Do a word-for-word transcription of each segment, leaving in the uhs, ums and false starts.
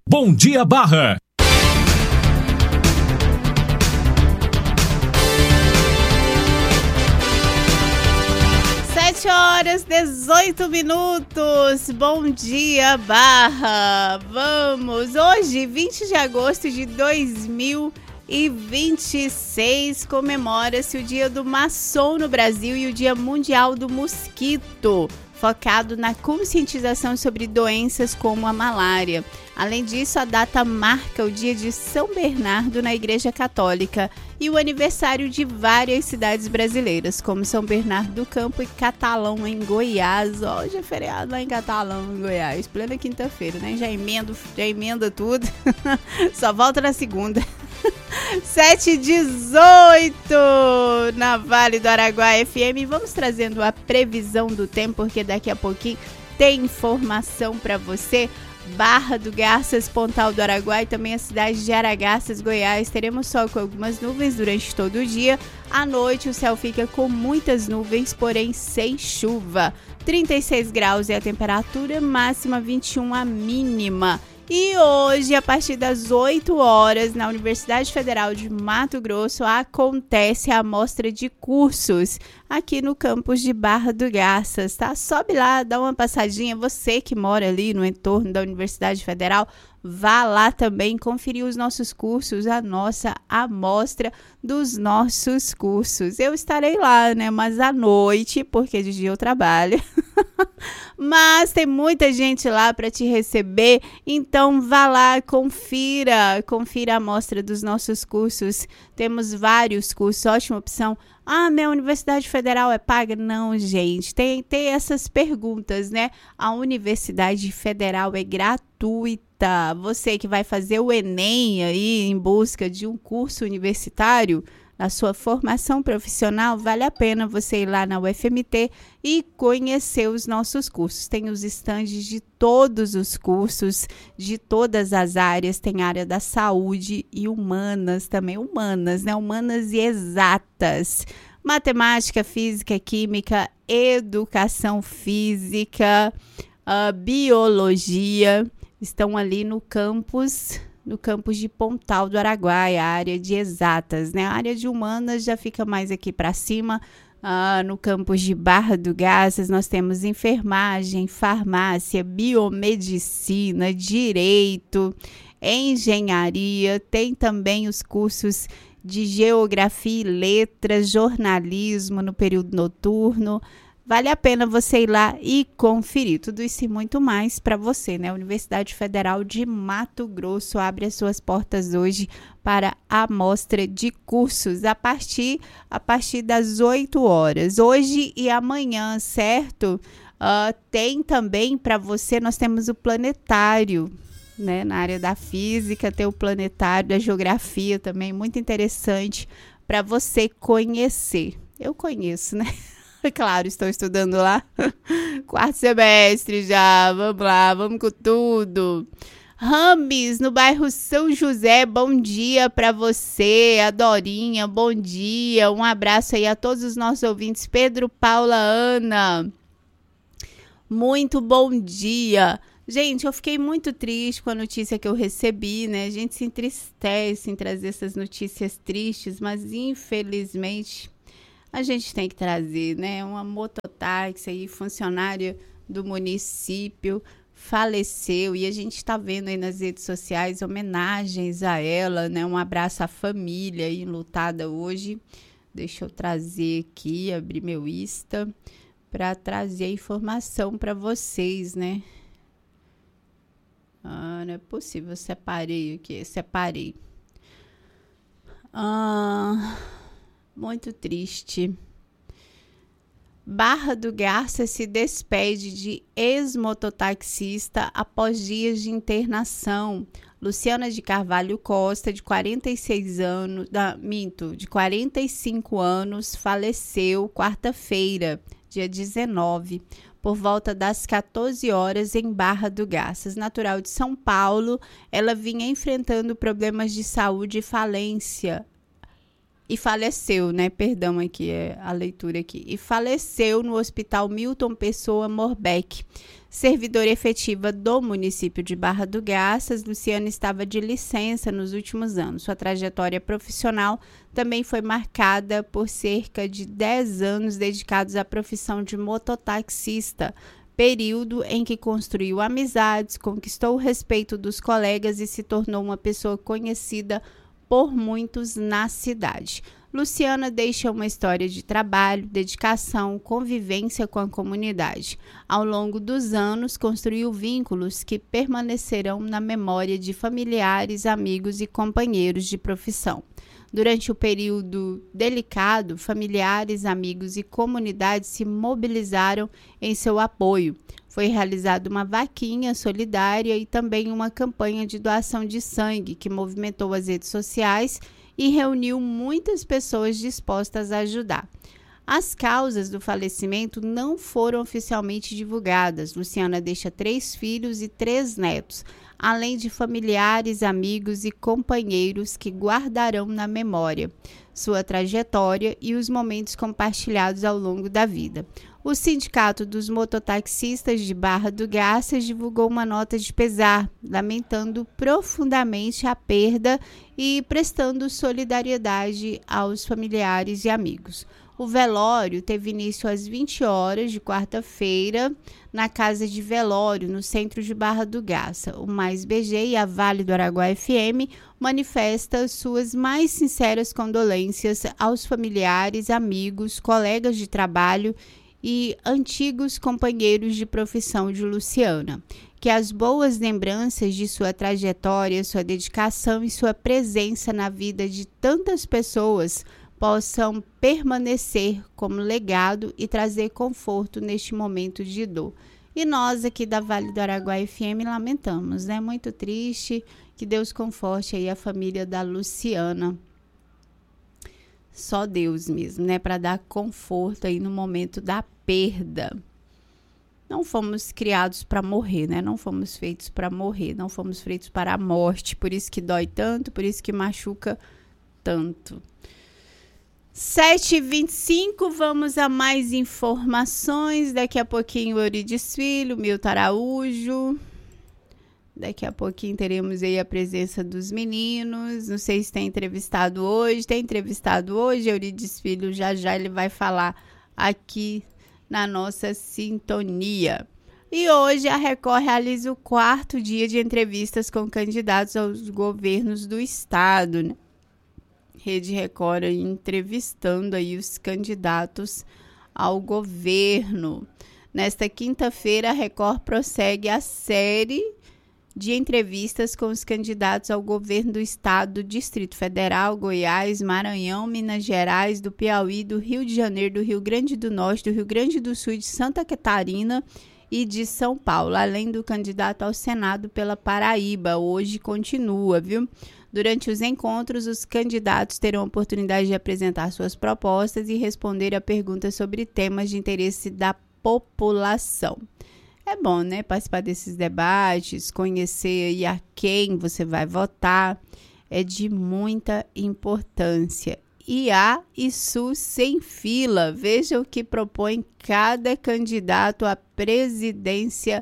Bom Dia Barra. sete horas, dezoito minutos. Bom dia, Barra. Vamos. Hoje, vinte de agosto de dois mil e vinte e seis, comemora-se o Dia do Maçom no Brasil e o Dia Mundial do Mosquito, focado na conscientização sobre doenças como a malária. Além disso, a data marca o dia de São Bernardo na Igreja Católica e o aniversário de várias cidades brasileiras, como São Bernardo do Campo e Catalão, em Goiás. Hoje é feriado lá em Catalão, em Goiás, plena quinta-feira, né? Já emendo, já emenda tudo. Só volta na segunda. sete e dezoito na Vale do Araguaia F M. Vamos trazendo a previsão do tempo, porque daqui a pouquinho tem informação para você. Barra do Garças, Pontal do Araguaia e também a cidade de Aragarças, Goiás. Teremos sol com algumas nuvens durante todo o dia. À noite o céu fica com muitas nuvens, porém sem chuva. trinta e seis graus é a temperatura, máxima vinte e um a mínima. E hoje, a partir das oito horas, na Universidade Federal de Mato Grosso, acontece a amostra de cursos aqui no campus de Barra do Garças, tá? Sobe lá, dá uma passadinha. Você que mora ali no entorno da Universidade Federal, vá lá também conferir os nossos cursos, a nossa amostra dos nossos cursos. Eu estarei lá, né? Mas à noite, porque de dia eu trabalho. Mas tem muita gente lá para te receber, então vá lá, confira, confira a amostra dos nossos cursos. Temos vários cursos, ótima opção. Ah, minha Universidade Federal é paga? Não, gente, tem, tem essas perguntas, né? A Universidade Federal é gratuita. Você que vai fazer o Enem aí em busca de um curso universitário, na sua formação profissional, vale a pena você ir lá na U F M T e conhecer os nossos cursos. Tem os estandes de todos os cursos, de todas as áreas. Tem área da saúde e humanas também. Humanas, né? Humanas e exatas. Matemática, física, química, educação física, uh, biologia. Estão ali no campus... no campus de Pontal do Araguaia, a área de exatas, né? A área de humanas já fica mais aqui para cima. Ah, no campus de Barra do Garças, nós temos enfermagem, farmácia, biomedicina, direito, engenharia. Tem também os cursos de geografia e letras, jornalismo no período noturno. Vale a pena você ir lá e conferir. Tudo isso e muito mais para você, né? A Universidade Federal de Mato Grosso abre as suas portas hoje para a amostra de cursos a partir, a partir das oito horas. Hoje e amanhã, certo? Uh, tem também para você, nós temos o planetário, né? Na área da física, tem o planetário, da geografia também, muito interessante para você conhecer. Eu conheço, né? Claro, estou estudando lá. Quarto semestre já. Vamos lá, vamos com tudo. Rames, no bairro São José, bom dia para você. A Dorinha, bom dia. Um abraço aí a todos os nossos ouvintes. Pedro, Paula, Ana. Muito bom dia. Gente, eu fiquei muito triste com a notícia que eu recebi, né? A gente se entristece em trazer essas notícias tristes, mas infelizmente... a gente tem que trazer, né? Uma mototáxi aí, funcionária do município, faleceu e a gente está vendo aí nas redes sociais homenagens a ela, né? Um abraço à família aí enlutada hoje. Deixa eu trazer aqui, abrir meu Insta para trazer a informação para vocês, né? Ah, não é possível, eu separei aqui, separei. Ah... Muito triste. Barra do Garças se despede de ex-mototaxista após dias de internação. Luciana de Carvalho Costa, de quarenta e seis anos, da, minto, de quarenta e cinco anos, faleceu quarta-feira, dia dezenove, por volta das quatorze horas em Barra do Garças. Natural de São Paulo, ela vinha enfrentando problemas de saúde e falência e faleceu, né? Perdão aqui, é a leitura aqui. E faleceu no Hospital Milton Pessoa Morbeck. Servidora efetiva do município de Barra do Garças, Luciana estava de licença nos últimos anos. Sua trajetória profissional também foi marcada por cerca de dez anos dedicados à profissão de mototaxista, período em que construiu amizades, conquistou o respeito dos colegas e se tornou uma pessoa conhecida por muitos na cidade. Luciana deixa uma história de trabalho, dedicação, convivência com a comunidade. Ao longo dos anos, construiu vínculos que permanecerão na memória de familiares, amigos e companheiros de profissão. Durante o período delicado, familiares, amigos e comunidade se mobilizaram em seu apoio. Foi realizada uma vaquinha solidária e também uma campanha de doação de sangue que movimentou as redes sociais e reuniu muitas pessoas dispostas a ajudar. As causas do falecimento não foram oficialmente divulgadas. Luciana deixa três filhos e três netos, além de familiares, amigos e companheiros que guardarão na memória sua trajetória e os momentos compartilhados ao longo da vida. O Sindicato dos Mototaxistas de Barra do Garças divulgou uma nota de pesar, lamentando profundamente a perda e prestando solidariedade aos familiares e amigos. O velório teve início às vinte horas de quarta-feira na Casa de Velório, no centro de Barra do Garça. O Mais B G e a Vale do Araguaia F M manifesta suas mais sinceras condolências aos familiares, amigos, colegas de trabalho e antigos companheiros de profissão de Luciana. Que as boas lembranças de sua trajetória, sua dedicação e sua presença na vida de tantas pessoas possam permanecer como legado e trazer conforto neste momento de dor. E nós aqui da Vale do Araguaia F M lamentamos, né? Muito triste, que Deus conforte aí a família da Luciana. Só Deus mesmo, né? Para dar conforto aí no momento da perda. Não fomos criados para morrer, né? Não fomos feitos para morrer, não fomos feitos para a morte. Por isso que dói tanto, por isso que machuca tanto. sete e vinte e cinco, vamos a mais informações. Daqui a pouquinho o Euridice Filho, Milton Araújo. Daqui a pouquinho teremos aí a presença dos meninos. Não sei se tem entrevistado hoje. Tem entrevistado hoje, Euridice Filho, já já ele vai falar aqui na nossa sintonia. E hoje a Record realiza o quarto dia de entrevistas com candidatos aos governos do estado, né? Rede Record aí, entrevistando aí os candidatos ao governo. Nesta quinta-feira, a Record prossegue a série de entrevistas com os candidatos ao governo do estado, do Distrito Federal, Goiás, Maranhão, Minas Gerais, do Piauí, do Rio de Janeiro, do Rio Grande do Norte, do Rio Grande do Sul, de Santa Catarina e de São Paulo, além do candidato ao Senado pela Paraíba. Hoje continua, viu? Durante os encontros, os candidatos terão a oportunidade de apresentar suas propostas e responder a perguntas sobre temas de interesse da população. É bom, né? Participar desses debates, conhecer aí a quem você vai votar, é de muita importância. I A e SUS sem fila. Veja o que propõe cada candidato à presidência.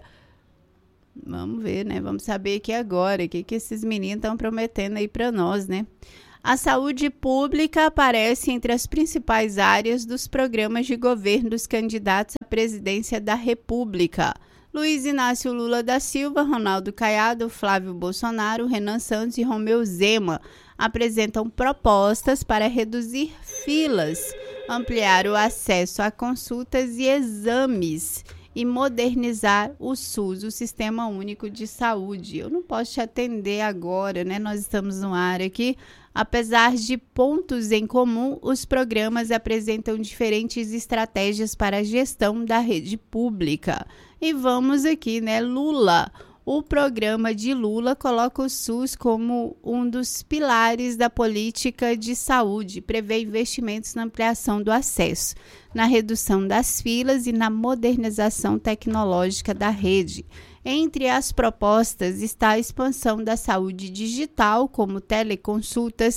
Vamos ver, né? Vamos saber aqui agora o que, que esses meninos estão prometendo aí para nós, né? A saúde pública aparece entre as principais áreas dos programas de governo dos candidatos à presidência da República. Luiz Inácio Lula da Silva, Ronaldo Caiado, Flávio Bolsonaro, Renan Santos e Romeu Zema apresentam propostas para reduzir filas, ampliar o acesso a consultas e exames e modernizar o SUS, o Sistema Único de Saúde. Eu não posso te atender agora, né? Nós estamos no ar aqui. Apesar de pontos em comum, os programas apresentam diferentes estratégias para a gestão da rede pública. E vamos aqui, né? Lula. O programa de Lula coloca o SUS como um dos pilares da política de saúde, prevê investimentos na ampliação do acesso, na redução das filas e na modernização tecnológica da rede. Entre as propostas está a expansão da saúde digital, como teleconsultas,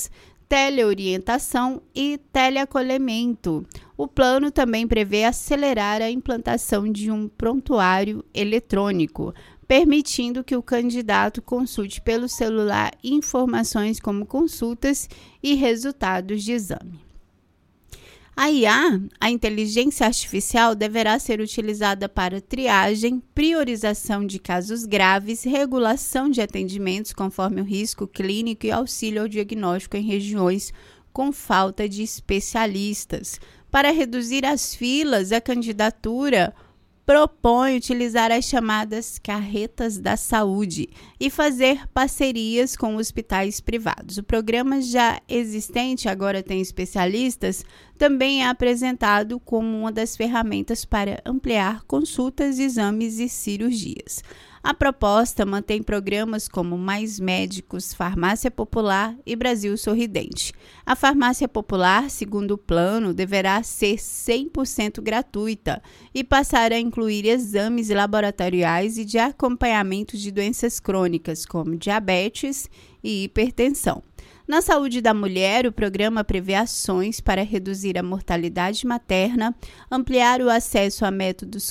teleorientação e teleacolhimento. O plano também prevê acelerar a implantação de um prontuário eletrônico, permitindo que o candidato consulte pelo celular informações como consultas e resultados de exame. A I A, a inteligência artificial, deverá ser utilizada para triagem, priorização de casos graves, regulação de atendimentos conforme o risco clínico e auxílio ao diagnóstico em regiões com falta de especialistas. Para reduzir as filas, a candidatura propõe utilizar as chamadas carretas da saúde e fazer parcerias com hospitais privados. O programa já existente, agora tem especialistas, também é apresentado como uma das ferramentas para ampliar consultas, exames e cirurgias. A proposta mantém programas como Mais Médicos, Farmácia Popular e Brasil Sorridente. A Farmácia Popular, segundo o plano, deverá ser cem por cento gratuita e passar a incluir exames laboratoriais e de acompanhamento de doenças crônicas, como diabetes e hipertensão. Na saúde da mulher, o programa prevê ações para reduzir a mortalidade materna, ampliar o acesso a métodos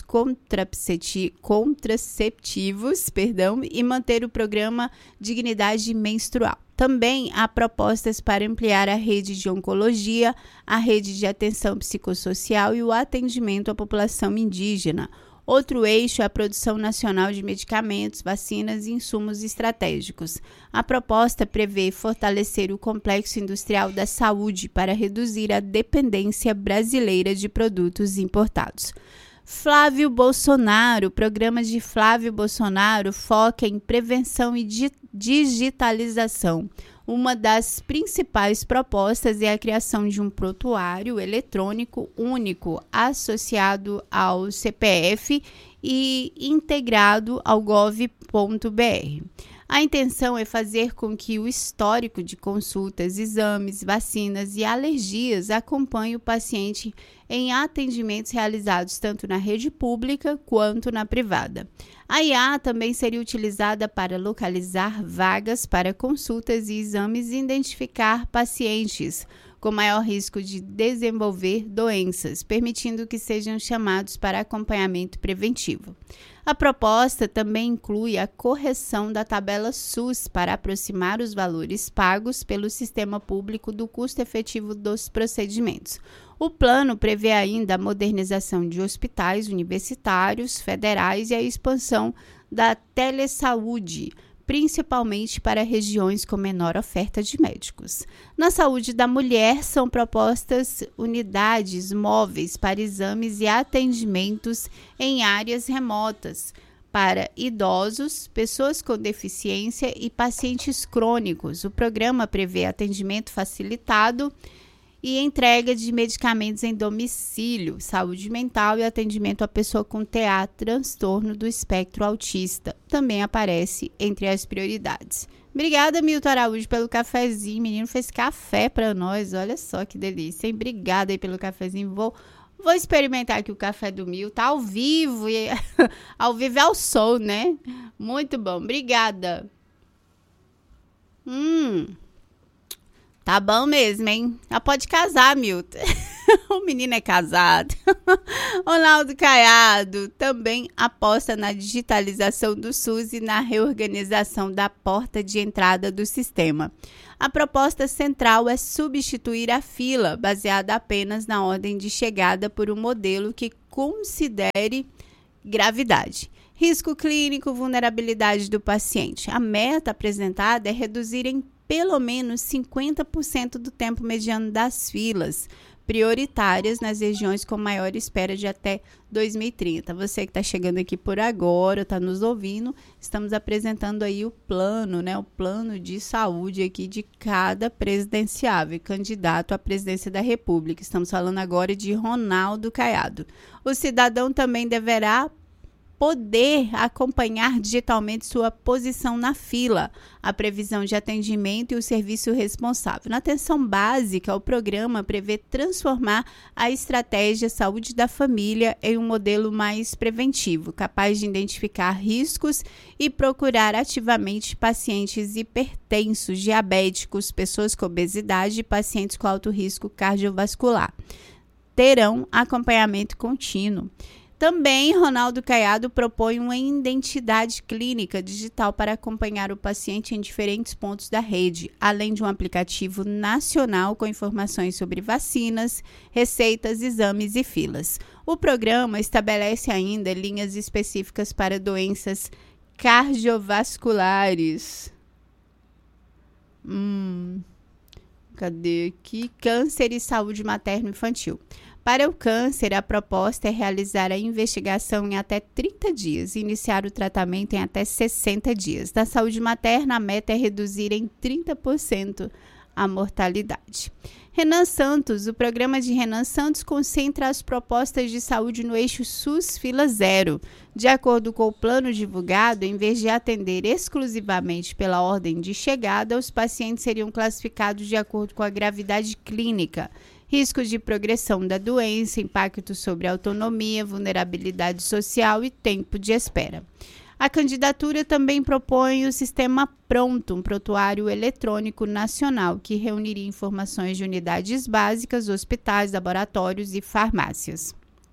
contraceptivos perdão, e manter o programa Dignidade Menstrual. Também há propostas para ampliar a rede de oncologia, a rede de atenção psicossocial e o atendimento à população indígena. Outro eixo é a produção nacional de medicamentos, vacinas e insumos estratégicos. A proposta prevê fortalecer o complexo industrial da saúde para reduzir a dependência brasileira de produtos importados. Flávio Bolsonaro. O programa de Flávio Bolsonaro foca em prevenção e di- digitalização. Uma das principais propostas é a criação de um prontuário eletrônico único associado ao C P F e integrado ao gov ponto br. A intenção é fazer com que o histórico de consultas, exames, vacinas e alergias acompanhe o paciente em atendimentos realizados tanto na rede pública quanto na privada. A I A também seria utilizada para localizar vagas para consultas e exames e identificar pacientes com maior risco de desenvolver doenças, permitindo que sejam chamados para acompanhamento preventivo. A proposta também inclui a correção da tabela SUS para aproximar os valores pagos pelo sistema público do custo efetivo dos procedimentos. O plano prevê ainda a modernização de hospitais universitários, federais e a expansão da telesaúde, principalmente para regiões com menor oferta de médicos. Na saúde da mulher, são propostas unidades móveis para exames e atendimentos em áreas remotas, para idosos, pessoas com deficiência e pacientes crônicos. O programa prevê atendimento facilitado e entrega de medicamentos em domicílio, saúde mental e atendimento à pessoa com T A, transtorno do espectro autista. Também aparece entre as prioridades. Obrigada, Milton Araújo, pelo cafezinho. O menino fez café para nós. Olha só que delícia, hein? Obrigada aí pelo cafezinho. Vou, vou experimentar aqui o café do Milton. Tá ao vivo. E ao vivo é ao som, né? Muito bom. Obrigada. Hum... Tá bom mesmo, hein? Já pode casar, Milton. O menino é casado. Ronaldo Caiado também aposta na digitalização do SUS e na reorganização da porta de entrada do sistema. A proposta central é substituir a fila, baseada apenas na ordem de chegada, por um modelo que considere gravidade, risco clínico, vulnerabilidade do paciente. A meta apresentada é reduzir em pelo menos cinquenta por cento do tempo mediano das filas prioritárias nas regiões com maior espera de até dois mil e trinta. Você que está chegando aqui por agora, está nos ouvindo, estamos apresentando aí o plano, né? O plano de saúde aqui de cada presidenciável, candidato à presidência da República. Estamos falando agora de Ronaldo Caiado. O cidadão também deverá poder acompanhar digitalmente sua posição na fila, a previsão de atendimento e o serviço responsável. Na atenção básica, o programa prevê transformar a estratégia Saúde da Família em um modelo mais preventivo, capaz de identificar riscos e procurar ativamente pacientes hipertensos, diabéticos, pessoas com obesidade e pacientes com alto risco cardiovascular. Terão acompanhamento contínuo. Também, Ronaldo Caiado propõe uma identidade clínica digital para acompanhar o paciente em diferentes pontos da rede, além de um aplicativo nacional com informações sobre vacinas, receitas, exames e filas. O programa estabelece ainda linhas específicas para doenças cardiovasculares. Hum, cadê aqui? Câncer e saúde materno-infantil. Para o câncer, a proposta é realizar a investigação em até trinta dias e iniciar o tratamento em até sessenta dias. Na saúde materna, a meta é reduzir em trinta por cento a mortalidade. Renan Santos, o programa de Renan Santos concentra as propostas de saúde no eixo SUS Fila Zero. De acordo com o plano divulgado, em vez de atender exclusivamente pela ordem de chegada, os pacientes seriam classificados de acordo com a gravidade clínica, riscos de progressão da doença, impacto sobre a autonomia, vulnerabilidade social e tempo de espera. A candidatura também propõe o Sistema Pronto, um prontuário eletrônico nacional que reuniria informações de unidades básicas, hospitais, laboratórios e farmácias.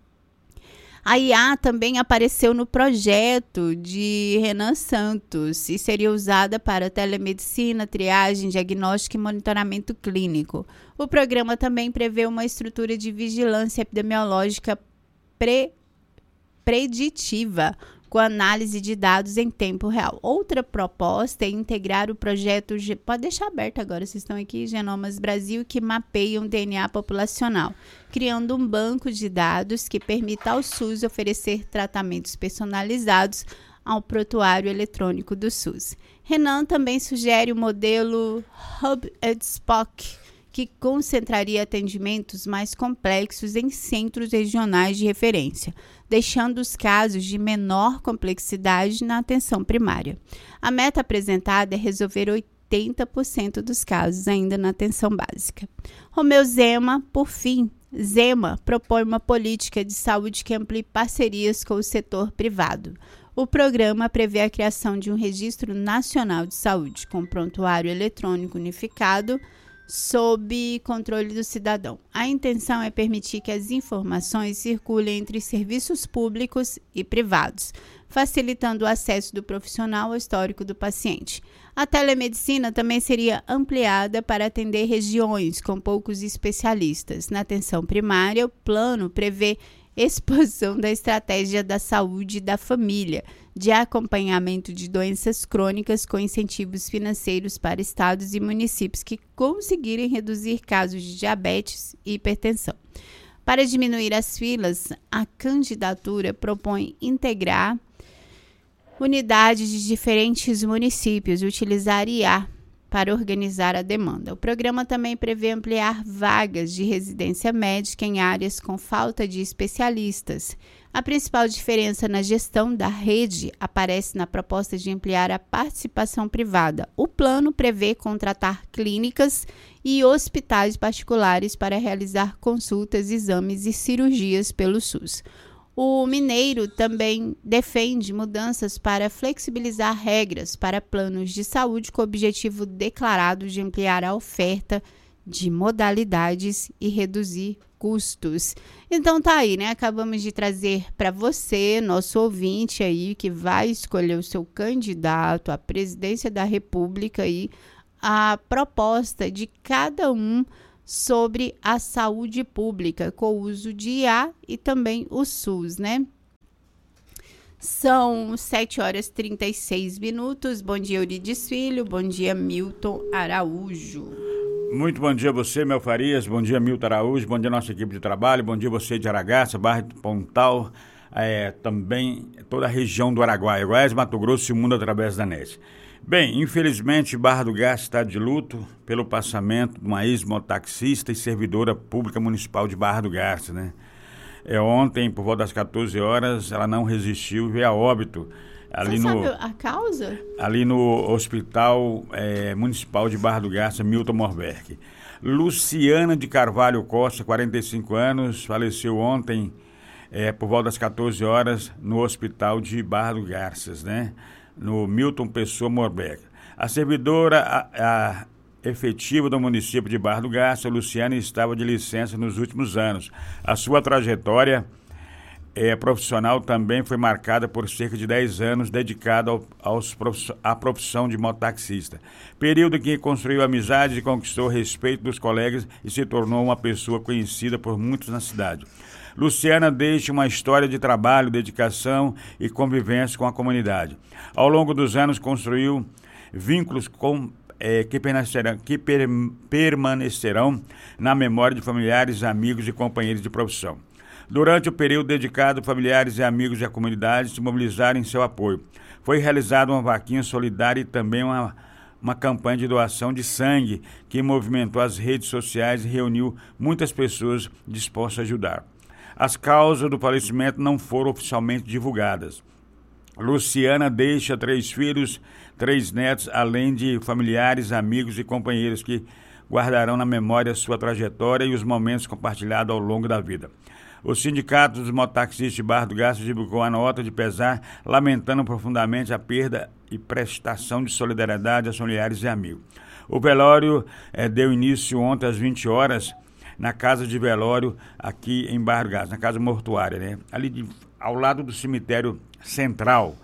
A I A também apareceu no projeto de Renan Santos e seria usada para telemedicina, triagem, diagnóstico e monitoramento clínico. O programa também prevê uma estrutura de vigilância epidemiológica pre- preditiva, com análise de dados em tempo real. Outra proposta é integrar o projeto, pode deixar aberto agora, vocês estão aqui, Genomas Brasil, que mapeiam o D N A populacional, criando um banco de dados que permita ao SUS oferecer tratamentos personalizados ao prontuário eletrônico do SUS. Renan também sugere o modelo Hub and Spoke, que concentraria atendimentos mais complexos em centros regionais de referência, deixando os casos de menor complexidade na atenção primária. A meta apresentada é resolver oitenta por cento dos casos ainda na atenção básica. Romeu Zema, por fim, Zema propõe uma política de saúde que amplie parcerias com o setor privado. O programa prevê a criação de um registro nacional de saúde, com prontuário eletrônico unificado, sob controle do cidadão. A intenção é permitir que as informações circulem entre serviços públicos e privados, facilitando o acesso do profissional ao histórico do paciente. A telemedicina também seria ampliada para atender regiões com poucos especialistas. Na atenção primária, o plano prevê exposição da estratégia da saúde da família, de acompanhamento de doenças crônicas com incentivos financeiros para estados e municípios que conseguirem reduzir casos de diabetes e hipertensão. Para diminuir as filas, a candidatura propõe integrar unidades de diferentes municípios e utilizar I A para organizar a demanda. O programa também prevê ampliar vagas de residência médica em áreas com falta de especialistas. A principal diferença na gestão da rede aparece na proposta de ampliar a participação privada. O plano prevê contratar clínicas e hospitais particulares para realizar consultas, exames e cirurgias pelo SUS. O Mineiro também defende mudanças para flexibilizar regras para planos de saúde com o objetivo declarado de ampliar a oferta de modalidades e reduzir custos. Então tá aí, né? Acabamos de trazer para você, nosso ouvinte aí, que vai escolher o seu candidato à presidência da República aí, a proposta de cada um sobre a saúde pública, com o uso de I A e também o SUS, né? São sete horas e trinta e seis minutos. Bom dia, Eurides Filho. Bom dia, Milton Araújo. Muito bom dia a você, Mel Farias. Bom dia, Milton Araújo. Bom dia, nossa equipe de trabalho. Bom dia você de Aragaça, Barra do Pontal, é, também toda a região do Araguaia, Goiás, Mato Grosso e o mundo através da net. Bem, infelizmente, Barra do Garça está de luto pelo passamento de uma ex-motaxista e servidora pública municipal de Barra do Garça, né? É, ontem, por volta das quatorze horas, ela não resistiu e veio a óbito. Ali Você no, sabe a causa? Ali no Hospital é, Municipal de Barra do Garça, Milton Morberg. Luciana de Carvalho Costa, quarenta e cinco anos, faleceu ontem, é, por volta das quatorze horas, no Hospital de Barra do Garças, né? No Milton Pessoa Morberg. A servidora a, a efetiva do município de Barra do Garça, Luciana, estava de licença nos últimos anos. A sua trajetória é, profissional também foi marcada por cerca de dez anos dedicada ao, aos profiss- à profissão de mototaxista. Período em que construiu amizades e conquistou o respeito dos colegas e se tornou uma pessoa conhecida por muitos na cidade. Luciana deixa uma história de trabalho, dedicação e convivência com a comunidade. Ao longo dos anos construiu vínculos com É, que, permanecerão, que per, permanecerão na memória de familiares, amigos e companheiros de profissão. Durante o período dedicado, familiares e amigos da comunidade se mobilizaram em seu apoio. Foi realizada uma vaquinha solidária e também uma, uma campanha de doação de sangue que movimentou as redes sociais e reuniu muitas pessoas dispostas a ajudar. As causas do falecimento não foram oficialmente divulgadas. Luciana deixa três filhos, três netos, além de familiares, amigos e companheiros que guardarão na memória sua trajetória e os momentos compartilhados ao longo da vida. O Sindicato dos Mototaxistas de Barra do Garça divulgou a nota de pesar, lamentando profundamente a perda e prestação de solidariedade aos familiares e amigos. O velório eh, deu início ontem às vinte horas na casa de velório aqui em Barra do Garça, na casa mortuária, né? Ali de, ao lado do cemitério central.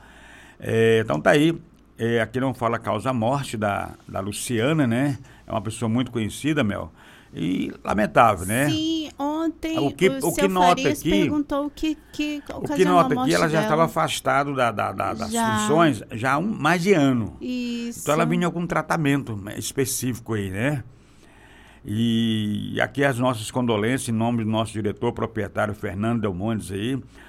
É, então tá aí, é, aqui não fala a causa morte da, da Luciana, né? É uma pessoa muito conhecida, Mel, e lamentável, né? Sim, ontem o que, o, o que seu nota Farias aqui, perguntou o que, que o que nota aqui, ela já dela. estava afastada da, da, da, das Já. funções já há um, mais de ano. Isso. Então ela vinha com um tratamento específico aí, né? E aqui as nossas condolências em nome do nosso diretor proprietário Fernando Delmontes aí,